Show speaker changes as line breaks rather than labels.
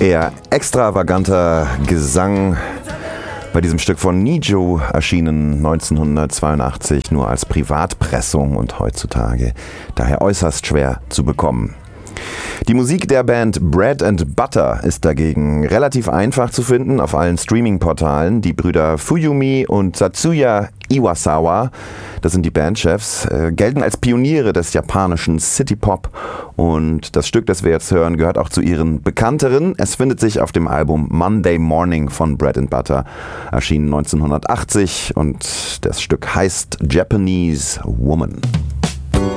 Eher extravaganter Gesang bei diesem Stück von Nijo, erschienen 1982 nur als Privatpressung und heutzutage daher äußerst schwer zu bekommen. Die Musik der Band Bread and Butter ist dagegen relativ einfach zu finden auf allen Streaming-Portalen. Die Brüder Fuyumi und Tatsuya Iwasawa, das sind die Bandchefs, gelten als Pioniere des japanischen City-Pop. Und das Stück, das wir jetzt hören, gehört auch zu ihren bekannteren. Es findet sich auf dem Album Monday Morning von Bread and Butter, erschienen 1980. Und das Stück heißt Japanese Woman.